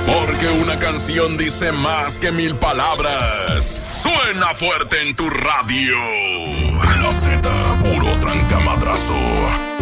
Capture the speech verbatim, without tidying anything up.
Porque una canción dice más que mil palabras. Suena fuerte en tu radio.